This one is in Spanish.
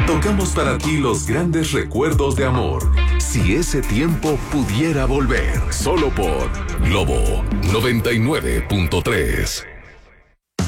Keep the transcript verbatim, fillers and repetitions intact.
tocamos para ti los grandes recuerdos de amor. Si ese tiempo pudiera volver, solo por Globo noventa y nueve punto tres.